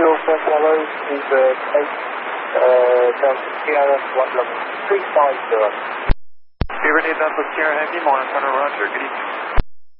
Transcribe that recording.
for Swallow is 8 Delta Sierra, flight level 350. Beaver Dave Delta Sierra Heavy, morning, Thunder Roger, good evening.